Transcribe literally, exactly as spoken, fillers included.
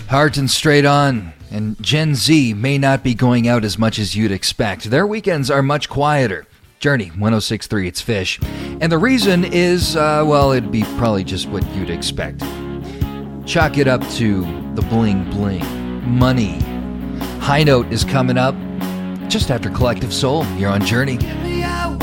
Hard and straight on. And Gen Z may not be going out as much as you'd expect. Their weekends are much quieter. Journey, one oh six point three, it's Fish. And the reason is, uh, well, it'd be probably just what you'd expect. Chalk it up to the bling bling. Money. High Note is coming up just after Collective Soul. You're on Journey.